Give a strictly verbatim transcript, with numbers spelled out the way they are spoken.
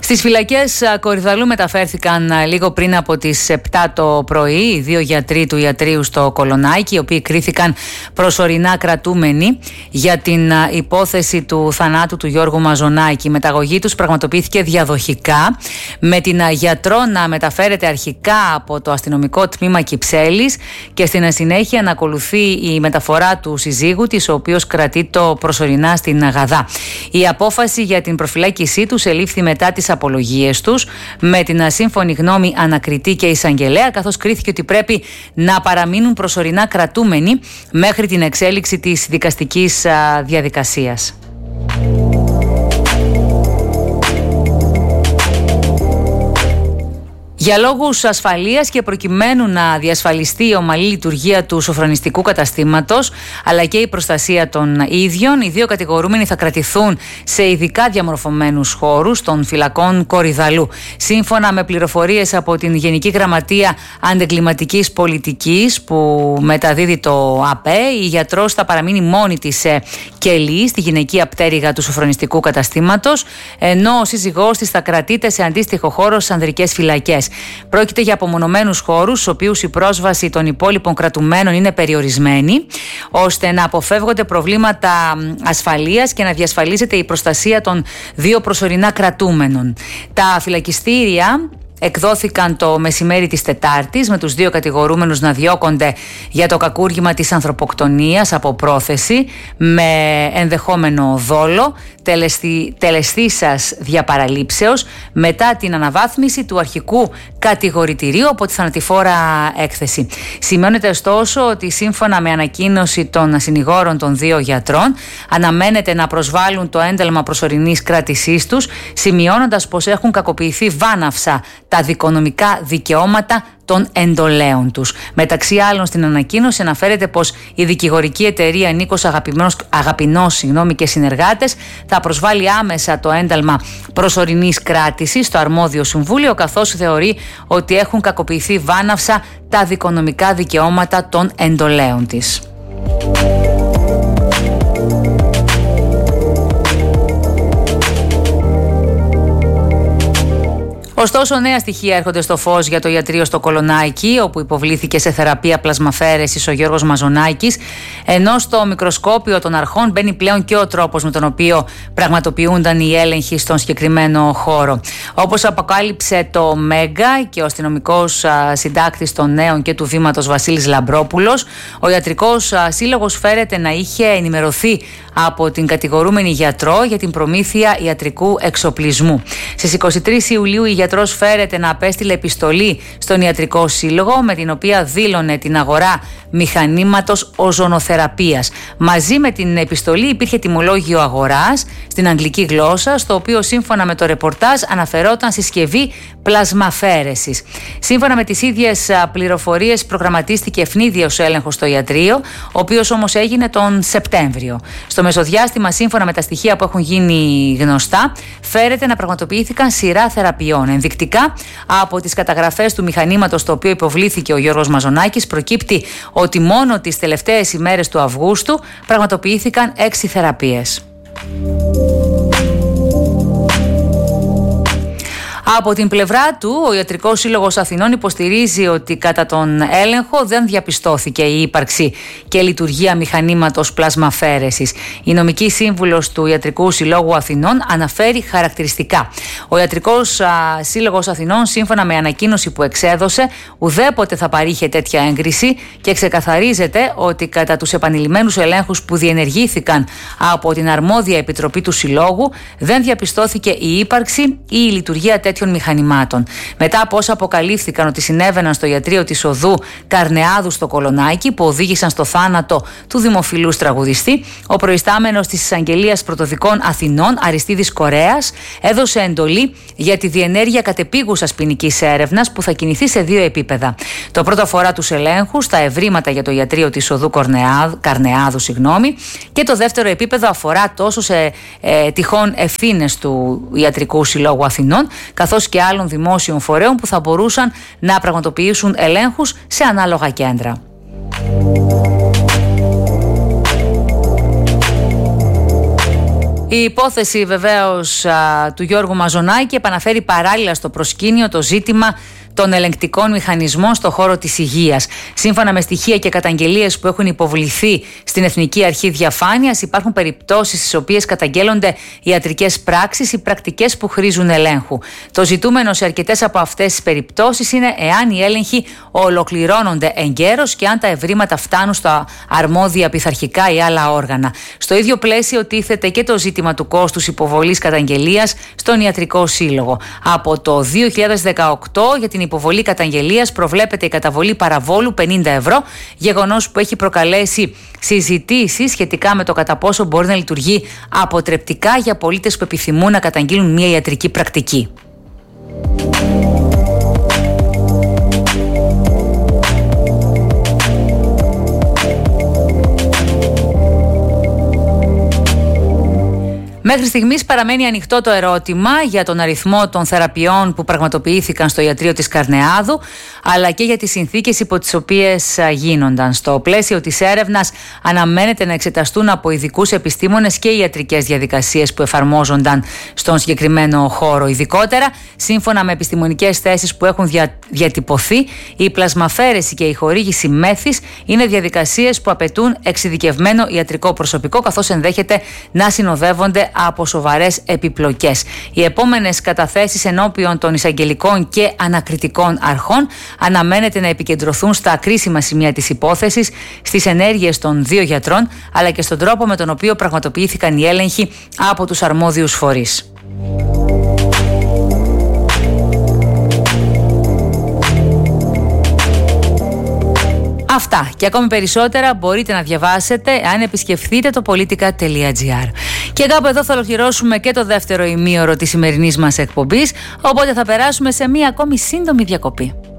Στις φυλακές Κορυδαλλού μεταφέρθηκαν λίγο πριν από τις επτά το πρωί οι δύο γιατροί του ιατρείου στο Κολονάκι, οι οποίοι κρίθηκαν προσωρινά κρατούμενοι για την υπόθεση του θανάτου του Γιώργου Μαζονάκη. Η μεταγωγή τους πραγματοποιήθηκε διαδοχικά, με την γιατρό να μεταφέρεται αρχικά από το αστυνομικό τμήμα Κυψέλης και στην συνέχεια να ακολουθεί η μεταφορά του συζύγου της, ο οποίος κρατείται προσωρινά στην Γαδά. Η απόφαση για την προφυλάκησή τους ελήφθη μετά τις απολογίες τους, με την ασύμφωνη γνώμη ανακριτή και εισαγγελέα, καθώς κρίθηκε ότι πρέπει να παραμείνουν προσωρινά κρατούμενοι μέχρι την εξέλιξη της δικαστικής διαδικασίας. Για λόγους ασφαλείας και προκειμένου να διασφαλιστεί η ομαλή λειτουργία του σοφρονιστικού καταστήματος αλλά και η προστασία των ίδιων, οι δύο κατηγορούμενοι θα κρατηθούν σε ειδικά διαμορφωμένους χώρους των φυλακών Κορυδαλλού. Σύμφωνα με πληροφορίες από την Γενική Γραμματεία Αντεγκληματικής Πολιτικής που μεταδίδει το ΑΠΕ, η γιατρός θα παραμείνει μόνη της σε κελί στη γυναικεία πτέρυγα του σοφρονιστικού καταστήματος, ενώ ο σύζυγός της θα κρατείται σε αντίστοιχο χώρο στις ανδρικές φυλακές. Πρόκειται για απομονωμένους χώρους, στους οποίους η πρόσβαση των υπόλοιπων κρατουμένων είναι περιορισμένη, ώστε να αποφεύγονται προβλήματα ασφαλείας και να διασφαλίζεται η προστασία των δύο προσωρινά κρατούμενων. Τα φυλακιστήρια εκδόθηκαν το μεσημέρι της Τετάρτης, με τους δύο κατηγορούμενους να διώκονται για το κακούργημα της ανθρωποκτονίας από πρόθεση με ενδεχόμενο δόλο τελεστη, τελεστήσας διαπαραλήψεως, μετά την αναβάθμιση του αρχικού κατηγορητηρίου από τη θανατηφόρα έκθεση. Σημειώνεται ωστόσο ότι σύμφωνα με ανακοίνωση των συνηγόρων των δύο γιατρών αναμένεται να προσβάλλουν το ένταλμα προσωρινής κράτησής τους, σημειώνοντας πως έχουν κακοποιηθεί βάναυσα τα δικονομικά δικαιώματα των εντολέων τους. Μεταξύ άλλων, στην ανακοίνωση αναφέρεται πως η δικηγορική εταιρεία Νίκος Αγαπηνός, Αγαπηνός συγγνώμη, και συνεργάτες θα προσβάλει άμεσα το ένταλμα προσωρινής κράτησης στο αρμόδιο συμβούλιο, καθώς θεωρεί ότι έχουν κακοποιηθεί βάναυσα τα δικονομικά δικαιώματα των εντολέων της. Ωστόσο, νέα στοιχεία έρχονται στο φως για το ιατρείο στο Κολονάκι, όπου υποβλήθηκε σε θεραπεία πλασμαφαίρεσης ο Γιώργος Μαζονάκης, ενώ στο μικροσκόπιο των αρχών μπαίνει πλέον και ο τρόπος με τον οποίο πραγματοποιούνταν οι έλεγχοι στον συγκεκριμένο χώρο. Όπως αποκάλυψε το Μέγκα και ο αστυνομικός συντάκτης των νέων και του βήματος Βασίλης Λαμπρόπουλος, ο ιατρικός σύλλογος φέρεται να είχε ενημερωθεί από την κατηγορούμενη γιατρό για την προμήθεια ιατρικού εξοπλισμού. Στις είκοσι τρεις Ιουλίου η γιατρός φέρεται να απέστειλε επιστολή στον ιατρικό σύλλογο, με την οποία δήλωνε την αγορά μηχανήματος οζονοθεραπείας. Μαζί με την επιστολή υπήρχε τιμολόγιο αγοράς στην αγγλική γλώσσα, στο οποίο σύμφωνα με το ρεπορτάζ αναφερόταν συσκευή πλασμαφαίρεσης. Σύμφωνα με τις ίδιες πληροφορίες προγραμματίστηκε ευνίδιος έλεγχος στο ιατρείο, ο οποίος όμως έγινε τον Σεπτέμβριο. Στο μεσοδιάστημα, σύμφωνα με τα στοιχεία που έχουν γίνει γνωστά, φέρεται να πραγματοποιήθηκαν σειρά θεραπείων. Ενδεικτικά, από τις καταγραφές του μηχανήματος στο οποίο υποβλήθηκε ο Γιώργος Μαζονάκης, προκύπτει ότι μόνο τις τελευταίες ημέρες του Αυγούστου πραγματοποιήθηκαν έξι θεραπείες. Από την πλευρά του, ο Ιατρικός Σύλλογος Αθηνών υποστηρίζει ότι κατά τον έλεγχο δεν διαπιστώθηκε η ύπαρξη και λειτουργία μηχανήματος πλασμαφαίρεσης. Η νομική σύμβουλος του Ιατρικού Συλλόγου Αθηνών αναφέρει χαρακτηριστικά. Ο Ιατρικός Σύλλογος Αθηνών, σύμφωνα με ανακοίνωση που εξέδωσε, ουδέποτε θα παρήχε τέτοια έγκριση και ξεκαθαρίζεται ότι κατά τους επανειλημμένους ελέγχους που διενεργήθηκαν από την αρμόδια επιτροπή του Συλλόγου δεν διαπιστώθηκε η ύπαρξη ή η λειτουργία τέτοιων μηχανημάτων. Μετά από όσα αποκαλύφθηκαν ότι συνέβαιναν στο ιατρείο της οδού Καρνεάδου στο Κολονάκι, που οδήγησαν στο θάνατο του δημοφιλούς τραγουδιστή, ο προϊστάμενος της Εισαγγελίας Πρωτοδικών Αθηνών, Αριστίδης Κορέας, έδωσε εντολή για τη διενέργεια κατεπίγουσας ποινικής έρευνας που θα κινηθεί σε δύο επίπεδα. Το πρώτο αφορά τους ελέγχους, τα ευρήματα για το ιατρείο της οδού Κορνεάδου, Καρνεάδου συγγνώμη, και το δεύτερο επίπεδο αφορά τόσο σε ε, τυχόν ευθύνες του Ιατρικού Συλλόγου Αθηνών, καθώς και άλλων δημόσιων φορέων που θα μπορούσαν να πραγματοποιήσουν ελέγχους σε ανάλογα κέντρα. Η υπόθεση βεβαίως του Γιώργου Μαζονάκη επαναφέρει παράλληλα στο προσκήνιο το ζήτημα των ελεγκτικών μηχανισμών στον χώρο της υγείας. Σύμφωνα με στοιχεία και καταγγελίες που έχουν υποβληθεί στην Εθνική Αρχή Διαφάνειας, υπάρχουν περιπτώσεις στις οποίες καταγγέλλονται ιατρικές πράξεις ή πρακτικές που χρήζουν ελέγχου. Το ζητούμενο σε αρκετές από αυτές τις περιπτώσεις είναι εάν οι έλεγχοι ολοκληρώνονται εγκαίρως και αν τα ευρήματα φτάνουν στα αρμόδια πειθαρχικά ή άλλα όργανα. Στο ίδιο πλαίσιο τίθεται και το ζήτημα του κόστους υποβολής καταγγελίας στον Ιατρικό Σύλλογο. Από το δύο χιλιάδες δεκαοκτώ για την υποβολή καταγγελίας προβλέπεται η καταβολή παραβόλου πενήντα ευρώ, γεγονός που έχει προκαλέσει συζητήσεις σχετικά με το κατά πόσο μπορεί να λειτουργεί αποτρεπτικά για πολίτες που επιθυμούν να καταγγείλουν μια ιατρική πρακτική. Μέχρι στιγμής παραμένει ανοιχτό το ερώτημα για τον αριθμό των θεραπείων που πραγματοποιήθηκαν στο ιατρείο της Καρνεάδου, αλλά και για τις συνθήκες υπό τις οποίες γίνονταν. Στο πλαίσιο της έρευνας αναμένεται να εξεταστούν από ειδικούς επιστήμονες και οι ιατρικές διαδικασίες που εφαρμόζονταν στον συγκεκριμένο χώρο. Ειδικότερα, σύμφωνα με επιστημονικές θέσεις που έχουν δια, διατυπωθεί, η πλασμαφέρεση και η χορήγηση μέθης είναι διαδικασίες που απαιτούν εξειδικευμένο ιατρικό προσωπικό, καθώς ενδέχεται να συνοδεύονται από σοβαρές επιπλοκές. Οι επόμενες καταθέσεις ενώπιον των εισαγγελικών και ανακριτικών αρχών αναμένεται να επικεντρωθούν στα κρίσιμα σημεία της υπόθεσης, στις ενέργειες των δύο γιατρών, αλλά και στον τρόπο με τον οποίο πραγματοποιήθηκαν οι έλεγχοι από τους αρμόδιους φορείς. Αυτά και ακόμη περισσότερα μπορείτε να διαβάσετε αν επισκεφθείτε το politica τελεία gr. Και κάπου εδώ θα ολοκληρώσουμε και το δεύτερο ημίωρο της σημερινής μας εκπομπής, οπότε θα περάσουμε σε μία ακόμη σύντομη διακοπή.